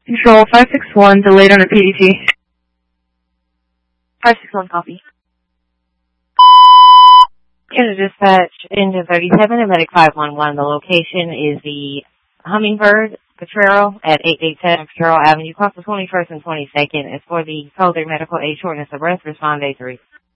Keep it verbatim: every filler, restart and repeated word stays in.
Control five six one, delayed on a P D T. five six one, copy. Canada Dispatch, Engine thirty-seven, and Medic five one one. The location is the Hummingbird Potrero at eight eight seven Potrero Avenue, across the twenty-first and twenty-second. It's for the Code three Medical Aid Shortness of Breath, Respond A three.